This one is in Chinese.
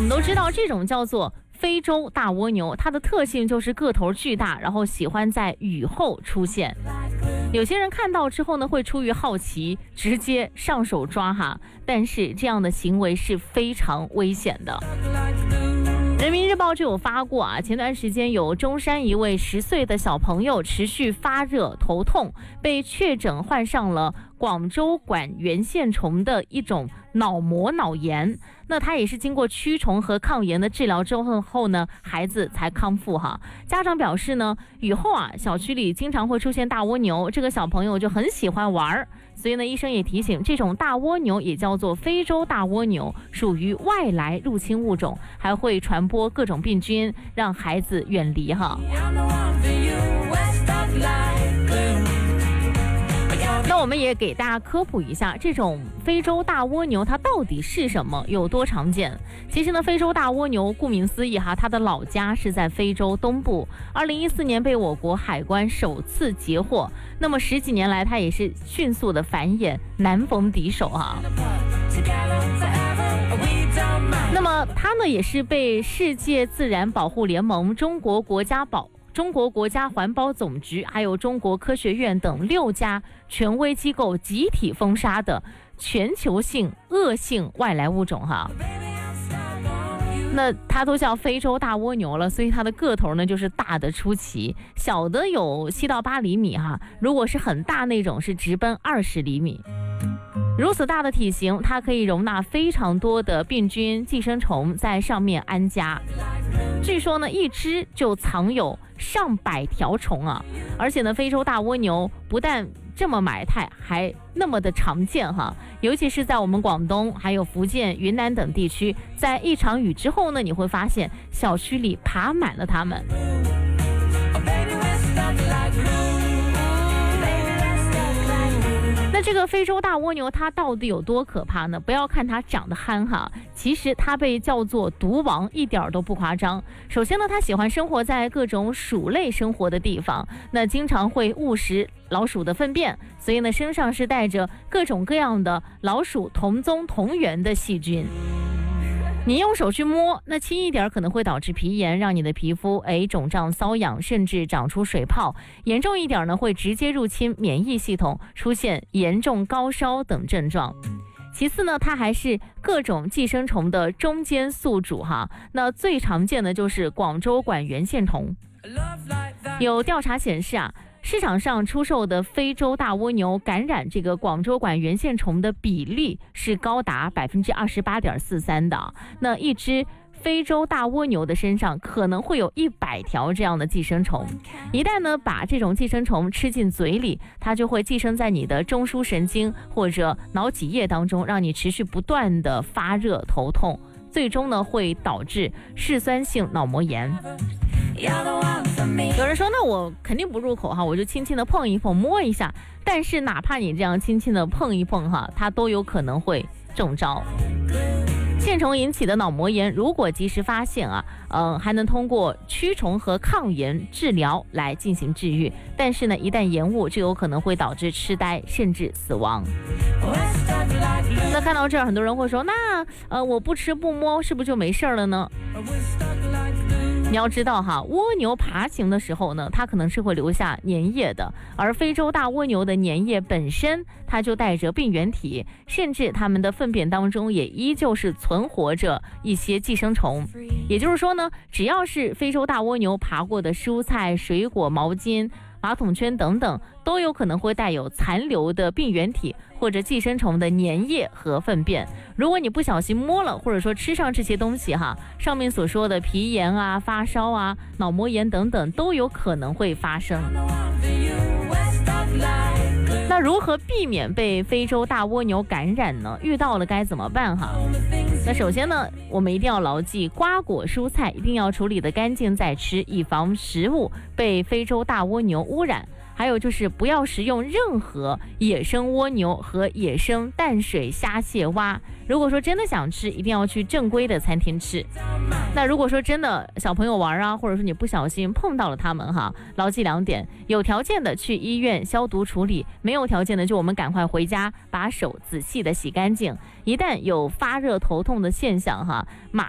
们都知道这种叫做非洲大蜗牛，它的特性就是个头巨大，然后喜欢在雨后出现。有些人看到之后呢，会出于好奇直接上手抓哈，但是这样的行为是非常危险的。人民日报就有发过啊，前段时间有中山一位10岁的小朋友持续发热头痛，被确诊患上了广州管源线虫的一种脑膜脑炎。那他也是经过驱虫和抗炎的治疗之后呢，孩子才康复哈。家长表示呢，雨后啊，小区里经常会出现大蜗牛，这个小朋友就很喜欢玩，所以呢，医生也提醒，这种大蜗牛也叫做非洲大蜗牛，属于外来入侵物种，还会传播各种病菌，让孩子远离哈。那我们也给大家科普一下，这种非洲大蜗牛它到底是什么，有多常见。其实呢，非洲大蜗牛顾名思义哈，它的老家是在非洲东部。2014年被我国海关首次截获，那么10几年来它也是迅速的繁衍，难逢敌手哈。那么它呢也是被世界自然保护联盟、中国国家环保总局还有中国科学院等6家权威机构集体封杀的全球性恶性外来物种哈。那它都叫非洲大蜗牛了，所以它的个头呢就是大的出奇，小的有7到8厘米哈，如果是很大那种是直奔20厘米。如此大的体型，它可以容纳非常多的病菌、寄生虫在上面安家。据说呢，一只就藏有上百条虫啊！而且呢，非洲大蜗牛不但这么埋汰，还那么的常见哈。尤其是在我们广东、还有福建、云南等地区，在一场雨之后呢，你会发现小区里爬满了它们。那这个非洲大蜗牛它到底有多可怕呢？不要看它长得憨哈，其实它被叫做毒王一点都不夸张。首先呢，它喜欢生活在各种鼠类生活的地方，那经常会误食老鼠的粪便，所以呢，身上是带着各种各样的老鼠同宗同源的细菌。你用手去摸，那轻一点可能会导致皮炎，让你的皮肤肿胀瘙痒，甚至长出水泡；严重一点呢，会直接入侵免疫系统，出现严重高烧等症状。其次呢，它还是各种寄生虫的中间宿主哈。那最常见的就是广州管源线虫。有调查显示啊，市场上出售的非洲大蜗牛感染这个广州管源线虫的比例是高达28.43%的。那一只非洲大蜗牛的身上可能会有100条这样的寄生虫，一旦呢把这种寄生虫吃进嘴里，它就会寄生在你的中枢神经或者脑脊液当中，让你持续不断的发热头痛，最终呢会导致嗜酸性脑膜炎。有人说那我肯定不入口哈，我就轻轻的碰一碰摸一下，但是哪怕你这样轻轻的碰一碰哈，它都有可能会中招。线虫引起的脑膜炎如果及时发现啊，还能通过驱虫和抗炎治疗来进行治愈，但是呢一旦延误，就有可能会导致痴呆甚至死亡。那看到这儿，很多人会说，那我不吃不摸是不是就没事了呢？你要知道哈，蜗牛爬行的时候呢，它可能是会留下粘液的，而非洲大蜗牛的粘液本身它就带着病原体，甚至它们的粪便当中也依旧是存活着一些寄生虫。也就是说呢，只要是非洲大蜗牛爬过的蔬菜、水果、毛巾、马桶圈等等，都有可能会带有残留的病原体或者寄生虫的粘液和粪便。如果你不小心摸了，或者说吃上这些东西哈，上面所说的皮炎啊、发烧啊、脑膜炎等等都有可能会发生。那如何避免被非洲大蜗牛感染呢？遇到了该怎么办哈？那首先呢，我们一定要牢记，瓜果蔬菜一定要处理得干净再吃，以防食物被非洲大蜗牛污染。还有就是不要食用任何野生蜗牛和野生淡水虾蟹蛙。如果说真的想吃，一定要去正规的餐厅吃。那如果说真的小朋友玩啊，或者说你不小心碰到了它们哈，牢记2点：有条件的去医院消毒处理，没有条件的就我们赶快回家把手仔细的洗干净。一旦有发热头痛的现象哈，马